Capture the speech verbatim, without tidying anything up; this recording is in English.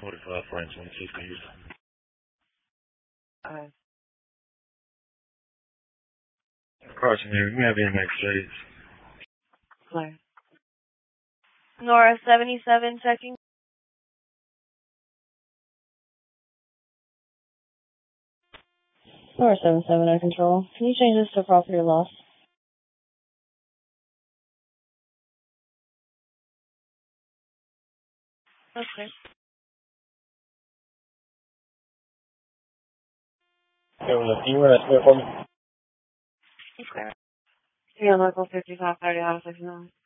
forty-five French one fifty. Uh, Crossing here, we have M X Cs. Claire. Nora seventy-seven checking. Nora seven seven under control. Can you change this to property loss? Okay. Can you run that split for me? Okay. Yeah, local fifty-five thirty out of sixty-nine.